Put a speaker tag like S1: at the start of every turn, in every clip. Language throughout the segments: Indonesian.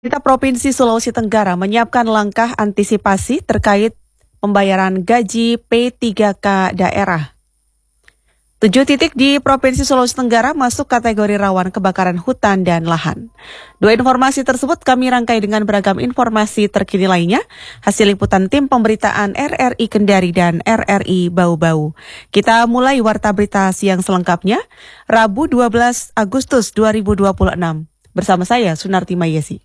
S1: Pemerintah Provinsi Sulawesi Tenggara menyiapkan langkah antisipasi terkait pembayaran gaji P3K daerah. 7 titik di Provinsi Sulawesi Tenggara masuk kategori rawan kebakaran hutan dan lahan. Dua informasi tersebut kami rangkai dengan beragam informasi terkini lainnya, hasil liputan tim pemberitaan RRI Kendari dan RRI Bau-Bau. Kita mulai warta berita siang selengkapnya, Rabu 12 Agustus 2026. Bersama saya, Sunarti Mayesi.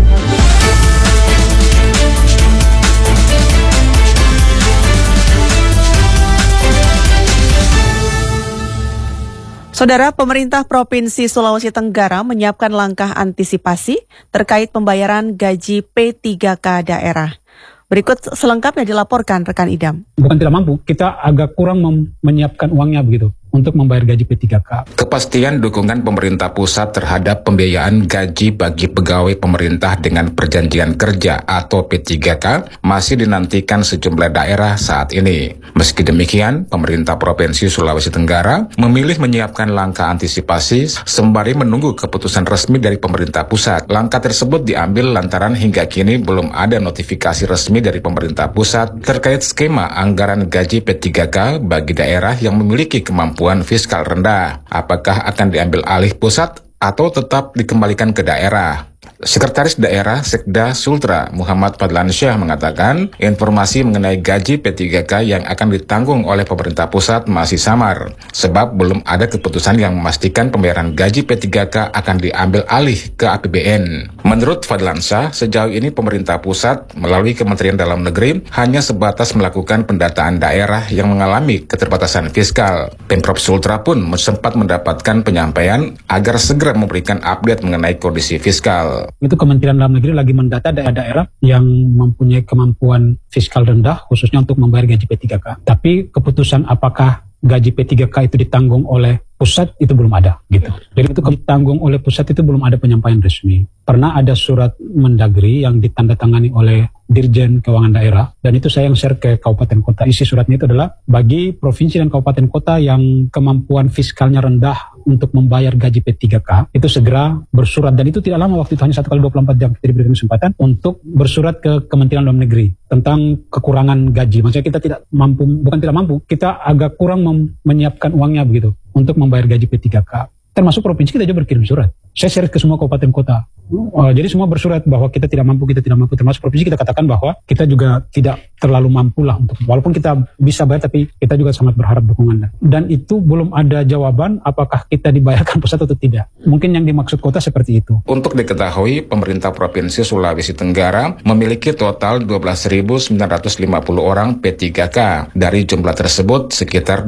S1: Saudara, pemerintah Provinsi Sulawesi Tenggara menyiapkan langkah antisipasi terkait pembayaran gaji P3K daerah. Berikut selengkapnya dilaporkan rekan Idam.
S2: Bukan tidak mampu, kita agak kurang menyiapkan uangnya begitu untuk membayar gaji P3K.
S3: Kepastian dukungan pemerintah pusat terhadap pembiayaan gaji bagi pegawai pemerintah dengan perjanjian kerja atau P3K masih dinantikan sejumlah daerah saat ini. Meski demikian, pemerintah Provinsi Sulawesi Tenggara memilih menyiapkan langkah antisipasi sembari menunggu keputusan resmi dari pemerintah pusat. Langkah tersebut diambil lantaran hingga kini belum ada notifikasi resmi dari pemerintah pusat terkait skema anggaran gaji P3K bagi daerah yang memiliki kemampuan fiskal rendah. Apakah akan diambil alih pusat atau tetap dikembalikan ke daerah? Sekretaris Daerah Sekda Sultra Muhammad Fadlansyah mengatakan informasi mengenai gaji P3K yang akan ditanggung oleh pemerintah pusat masih samar, sebab belum ada keputusan yang memastikan pembayaran gaji P3K akan diambil alih ke APBN. Menurut Fadlansyah, sejauh ini pemerintah pusat melalui Kementerian Dalam Negeri hanya sebatas melakukan pendataan daerah yang mengalami keterbatasan fiskal. Pemprov Sultra pun sempat mendapatkan penyampaian agar segera memberikan update mengenai kondisi fiskal.
S2: Itu Kementerian Dalam Negeri lagi mendata daerah-daerah yang mempunyai kemampuan fiskal rendah khususnya untuk membayar gaji P3K. Tapi keputusan apakah gaji P3K itu ditanggung oleh pusat itu belum ada gitu. Jadi itu ditanggung oleh pusat itu belum ada penyampaian resmi. Pernah ada surat Mendagri yang ditandatangani oleh Dirjen Keuangan Daerah dan itu saya yang share ke kabupaten kota. Isi suratnya itu adalah bagi provinsi dan kabupaten kota yang kemampuan fiskalnya rendah untuk membayar gaji P3K itu segera bersurat, dan itu tidak lama waktu itu, hanya 1 kali 24 jam kita diberikan kesempatan untuk bersurat ke Kementerian Dalam Negeri tentang kekurangan gaji. Maksudnya kita tidak mampu, bukan tidak mampu, kita agak kurang menyiapkan uangnya begitu untuk membayar gaji P3K. Termasuk provinsi kita juga berkirim surat. Saya share ke semua kabupaten kota. Jadi semua bersurat bahwa kita tidak mampu. Termasuk provinsi kita katakan bahwa kita juga tidak terlalu mampu lah untuk, walaupun kita bisa bayar, tapi kita juga sangat berharap dukungan. Dan itu belum ada jawaban apakah kita dibayarkan pusat atau tidak. Mungkin yang dimaksud kota seperti itu.
S3: Untuk diketahui, pemerintah Provinsi Sulawesi Tenggara memiliki total 12.950 orang P3K. Dari jumlah tersebut, sekitar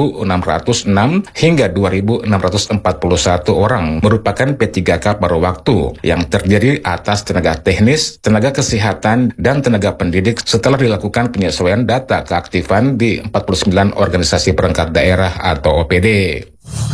S3: 2.606 hingga 2.641 orang merupakan P3K paruh waktu yang terdiri atas tenaga teknis, tenaga kesehatan, dan tenaga pendidik setelah dilakukan penyesuaian data keaktifan di 49 organisasi perangkat daerah atau OPD.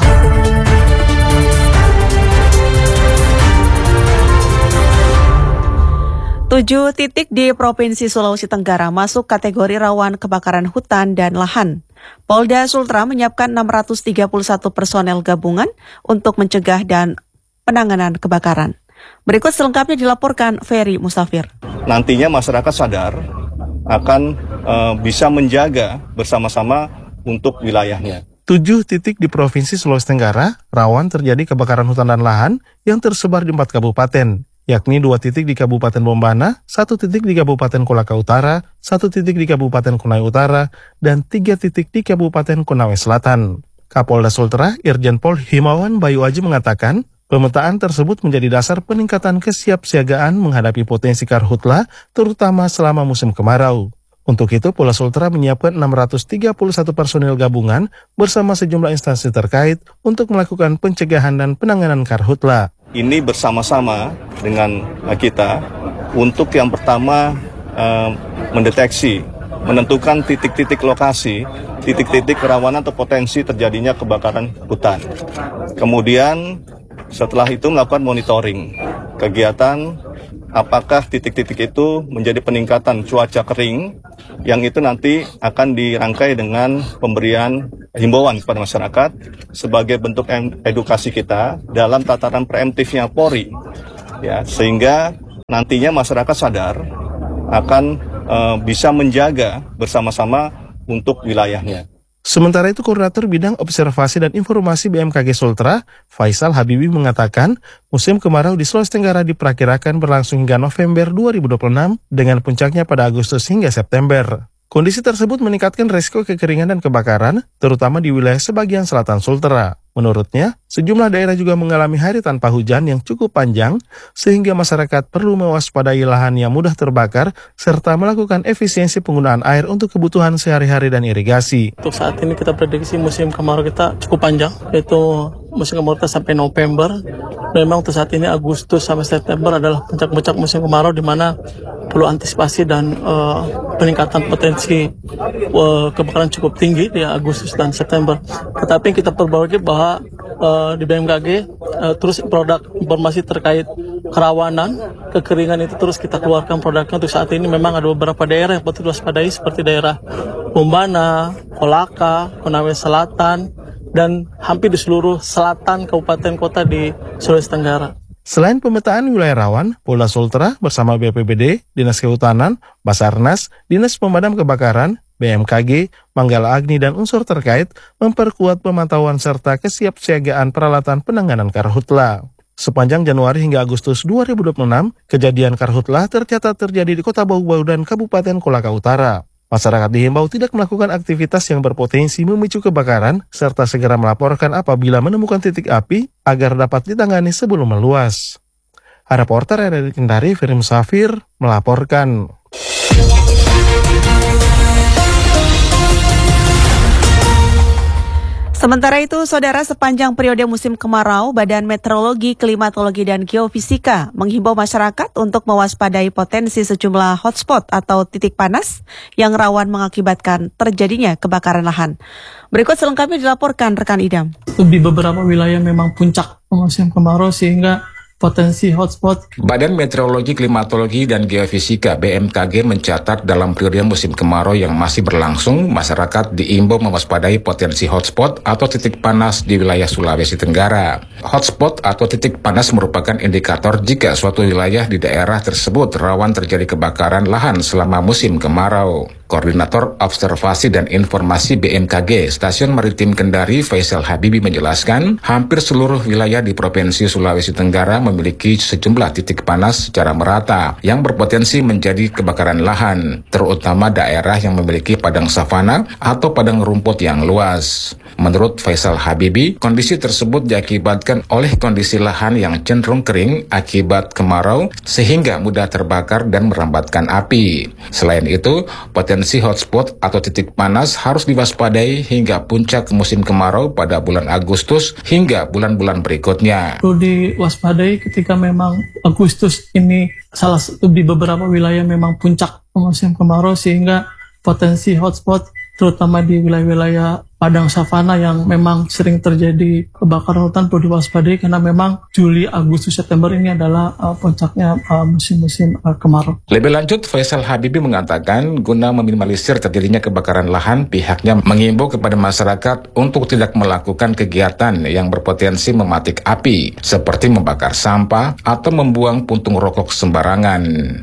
S1: Tujuh titik di Provinsi Sulawesi Tenggara masuk kategori rawan kebakaran hutan dan lahan. Polda Sultra menyiapkan 631 personel gabungan untuk mencegah dan penanganan kebakaran. Berikut selengkapnya dilaporkan Ferry Musafir.
S4: Nantinya masyarakat sadar akan bisa menjaga bersama-sama untuk wilayahnya.
S5: 7 titik di Provinsi Sulawesi Tenggara rawan terjadi kebakaran hutan dan lahan yang tersebar di 4 kabupaten, yakni 2 titik di Kabupaten Bombana, 1 titik di Kabupaten Kolaka Utara, 1 titik di Kabupaten Konawe Utara, dan 3 titik di Kabupaten Konawe Selatan. Kapolda Sultra, Irjen Pol Himawan Bayu Aji mengatakan, pemetaan tersebut menjadi dasar peningkatan kesiapsiagaan menghadapi potensi karhutla, terutama selama musim kemarau. Untuk itu, Polda Sultra menyiapkan 631 personil gabungan bersama sejumlah instansi terkait untuk melakukan pencegahan dan penanganan karhutla.
S4: Ini bersama-sama dengan kita untuk yang pertama mendeteksi, menentukan titik-titik lokasi, titik-titik kerawanan atau potensi terjadinya kebakaran hutan. Kemudian setelah itu melakukan monitoring kegiatan, apakah titik-titik itu menjadi peningkatan cuaca kering, yang itu nanti akan dirangkai dengan pemberian himbauan kepada masyarakat sebagai bentuk edukasi kita dalam tataran preemptifnya Polri, ya, sehingga nantinya masyarakat sadar akan bisa menjaga bersama-sama untuk wilayahnya.
S5: Sementara itu, Koordinator Bidang Observasi dan Informasi BMKG Sultra, Faisal Habibi mengatakan, musim kemarau di Sulawesi Tenggara diperkirakan berlangsung hingga November 2026 dengan puncaknya pada Agustus hingga September. Kondisi tersebut meningkatkan risiko kekeringan dan kebakaran, terutama di wilayah sebagian selatan Sultra. Menurutnya, sejumlah daerah juga mengalami hari tanpa hujan yang cukup panjang, sehingga masyarakat perlu mewaspadai lahan yang mudah terbakar, serta melakukan efisiensi penggunaan air untuk kebutuhan sehari-hari dan irigasi.
S6: Untuk saat ini kita prediksi musim kemarau kita cukup panjang, yaitu musim kemarau kita sampai November. Memang untuk saat ini Agustus sampai September adalah puncak-puncak musim kemarau, di mana perlu antisipasi dan peningkatan potensi kebakaran cukup tinggi di Agustus dan September. Tetapi kita perbaiki bahwa di BMKG terus produk informasi terkait kerawanan kekeringan itu terus kita keluarkan produknya. Untuk saat ini memang ada beberapa daerah yang patut diwaspadai seperti daerah Bombana, Kolaka, Konawe Selatan, dan hampir di seluruh selatan kabupaten kota di Sulawesi Tenggara.
S5: Selain pemetaan wilayah rawan, Polda Sultra bersama BPBD, Dinas Kehutanan, Basarnas, Dinas Pemadam Kebakaran, BMKG, Manggala Agni, dan unsur terkait memperkuat pemantauan serta kesiapsiagaan peralatan penanganan karhutla. Sepanjang Januari hingga Agustus 2026, kejadian karhutla tercatat terjadi di Kota Bau-Bau dan Kabupaten Kolaka Utara. Masyarakat dihimbau tidak melakukan aktivitas yang berpotensi memicu kebakaran, serta segera melaporkan apabila menemukan titik api agar dapat ditangani sebelum meluas. Reporter RRI Kendari, Firim Safir, melaporkan.
S1: Sementara itu, Saudara, sepanjang periode musim kemarau, Badan Meteorologi, Klimatologi, dan Geofisika menghimbau masyarakat untuk mewaspadai potensi sejumlah hotspot atau titik panas yang rawan mengakibatkan terjadinya kebakaran lahan. Berikut selengkapnya dilaporkan rekan Idam.
S6: Di beberapa wilayah memang puncak musim kemarau sehingga potensi hotspot.
S3: Badan Meteorologi, Klimatologi, dan Geofisika BMKG mencatat dalam periode musim kemarau yang masih berlangsung, masyarakat diimbau mewaspadai potensi hotspot atau titik panas di wilayah Sulawesi Tenggara. Hotspot atau titik panas merupakan indikator jika suatu wilayah di daerah tersebut rawan terjadi kebakaran lahan selama musim kemarau. Koordinator Observasi dan Informasi BMKG Stasiun Maritim Kendari, Faisal Habibi menjelaskan, hampir seluruh wilayah di Provinsi Sulawesi Tenggara memiliki sejumlah titik panas secara merata yang berpotensi menjadi kebakaran lahan, terutama daerah yang memiliki padang savana atau padang rumput yang luas. Menurut Faisal Habibi, kondisi tersebut diakibatkan oleh kondisi lahan yang cenderung kering akibat kemarau sehingga mudah terbakar dan merambatkan api. Selain itu, potensi hotspot atau titik panas harus diwaspadai hingga puncak musim kemarau pada bulan Agustus hingga bulan-bulan berikutnya.
S6: Perlu diwaspadai ketika memang Agustus ini salah satu di beberapa wilayah memang puncak musim kemarau sehingga potensi hotspot terutama di wilayah-wilayah padang savana yang memang sering terjadi kebakaran hutan perlu diwaspadai karena memang Juli, Agustus, September ini adalah puncaknya musim-musim kemarau.
S3: Lebih lanjut, Faisal Habibi mengatakan guna meminimalisir terjadinya kebakaran lahan, pihaknya mengimbau kepada masyarakat untuk tidak melakukan kegiatan yang berpotensi mematik api, seperti membakar sampah atau membuang puntung rokok sembarangan.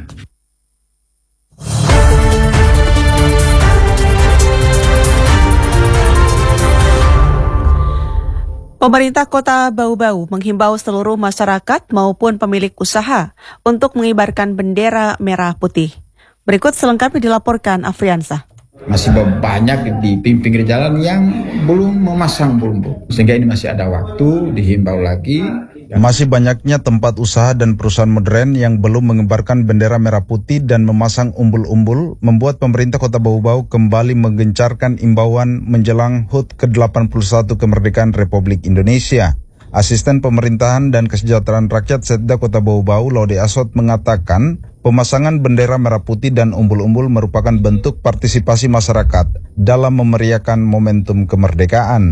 S1: Pemerintah Kota Bau-Bau menghimbau seluruh masyarakat maupun pemilik usaha untuk mengibarkan bendera merah putih. Berikut selengkapnya dilaporkan Afriansah.
S7: Masih banyak di pinggir jalan yang belum memasang bumbu, sehingga ini masih ada waktu, dihimbau lagi.
S8: Masih banyaknya tempat usaha dan perusahaan modern yang belum mengibarkan bendera merah putih dan memasang umbul-umbul membuat pemerintah Kota Bau-Bau kembali menggencarkan imbauan menjelang HUT ke-81 kemerdekaan Republik Indonesia. Asisten Pemerintahan dan Kesejahteraan Rakyat Setda Kota Bau-Bau, Laude Asot, mengatakan pemasangan bendera merah putih dan umbul-umbul merupakan bentuk partisipasi masyarakat dalam memeriahkan momentum kemerdekaan.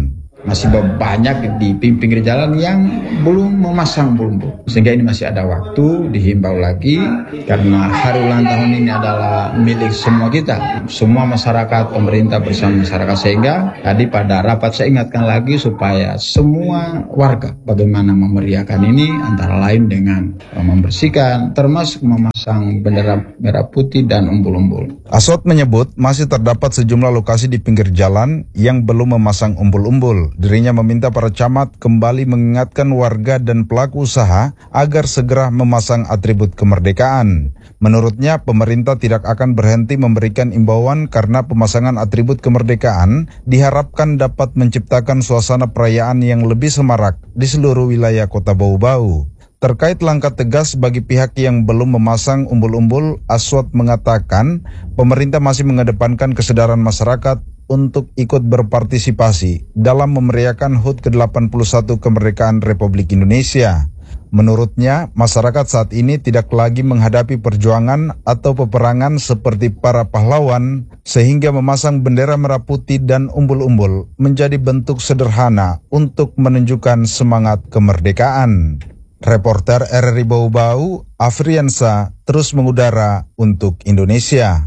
S7: Masih banyak di pinggir jalan yang belum memasang bumbu. Sehingga ini masih ada waktu, dihimbau lagi, karena hari ulang tahun ini adalah milik semua kita, semua masyarakat, pemerintah bersama masyarakat. Sehingga tadi pada rapat saya ingatkan lagi supaya semua warga bagaimana memeriahkan ini, antara lain dengan membersihkan, termasuk memasang bendera merah putih dan umbul-umbul.
S8: Aswad menyebut masih terdapat sejumlah lokasi di pinggir jalan yang belum memasang umbul-umbul. Dirinya meminta para camat kembali mengingatkan warga dan pelaku usaha agar segera memasang atribut kemerdekaan. Menurutnya, pemerintah tidak akan berhenti memberikan imbauan karena pemasangan atribut kemerdekaan diharapkan dapat menciptakan suasana perayaan yang lebih semarak di seluruh wilayah Kota Bau-Bau. Terkait langkah tegas bagi pihak yang belum memasang umbul-umbul, Aswad mengatakan pemerintah masih mengedepankan kesadaran masyarakat untuk ikut berpartisipasi dalam memeriahkan HUT ke-81 kemerdekaan Republik Indonesia. Menurutnya, masyarakat saat ini tidak lagi menghadapi perjuangan atau peperangan seperti para pahlawan, sehingga memasang bendera merah putih dan umbul-umbul menjadi bentuk sederhana untuk menunjukkan semangat kemerdekaan. Reporter RRI Bau-Bau, Afriansa, terus mengudara untuk Indonesia.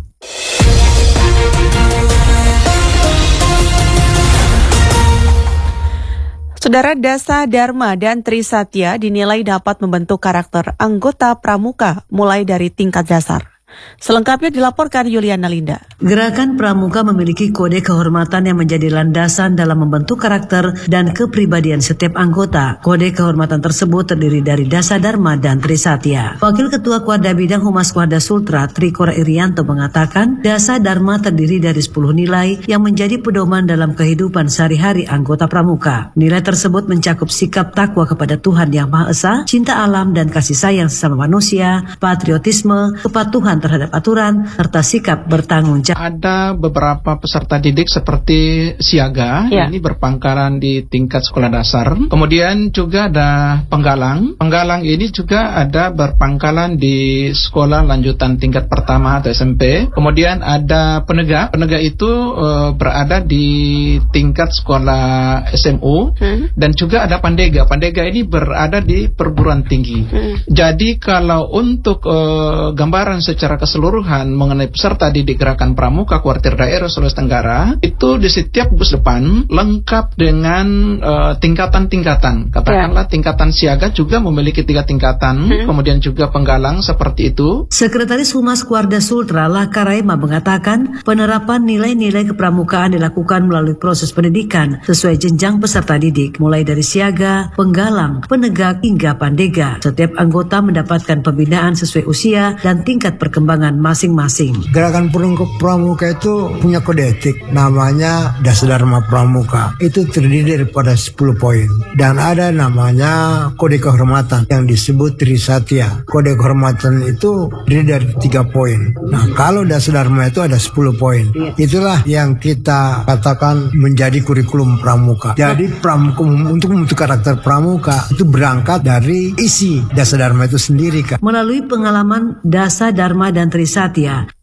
S1: Saudara, Dasa Dharma dan Trisatya dinilai dapat membentuk karakter anggota pramuka mulai dari tingkat dasar. Selengkapnya dilaporkan Yuliana Linda.
S9: Gerakan Pramuka memiliki kode kehormatan yang menjadi landasan dalam membentuk karakter dan kepribadian setiap anggota. Kode kehormatan tersebut terdiri dari Dasa Dharma dan Trisatya. Wakil Ketua Kuarda Bidang Humas Kuarda Sultra, Trikora Irianto mengatakan, Dasa Dharma terdiri dari 10 nilai yang menjadi pedoman dalam kehidupan sehari-hari anggota Pramuka. Nilai tersebut mencakup sikap takwa kepada Tuhan Yang Maha Esa, cinta alam dan kasih sayang sesama manusia, patriotisme, kepatuhan terhadap aturan, serta sikap bertanggung jawab.
S10: Ada beberapa peserta didik seperti siaga, ini berpangkalan di tingkat sekolah dasar. Kemudian juga ada penggalang. Penggalang ini juga ada berpangkalan di sekolah lanjutan tingkat pertama atau SMP. Kemudian ada penegak. Penegak itu berada di tingkat sekolah SMU. Dan juga ada pandega. Pandega ini berada di perguruan tinggi. Jadi kalau untuk gambaran secara keseluruhan mengenai peserta didik gerakan pramuka kuartir daerah Sulawesi Tenggara, itu di setiap bus depan lengkap dengan tingkatan-tingkatan. Katakanlah tingkatan siaga juga memiliki 3 tingkatan, kemudian juga penggalang seperti itu.
S9: Sekretaris Humas Kuarda Sultra Laka Raima mengatakan penerapan nilai-nilai kepramukaan dilakukan melalui proses pendidikan sesuai jenjang peserta didik, mulai dari siaga, penggalang, penegak hingga pandega. Setiap anggota mendapatkan pembinaan sesuai usia dan tingkat perkembangan masing-masing.
S11: Gerakan Pramuka itu punya kode etik, namanya Dasa Dharma Pramuka. Itu terdiri daripada 10 poin. Dan ada namanya kode kehormatan yang disebut Trisatya. Kode kehormatan itu terdiri dari 3 poin. Nah, kalau Dasa Dharma itu ada 10 poin. Itulah yang kita katakan menjadi kurikulum Pramuka. Jadi Pramuka, untuk membentuk karakter Pramuka itu berangkat dari isi Dasa Dharma itu sendiri.
S9: Melalui pengalaman Dasa Dharma dan Trisatya,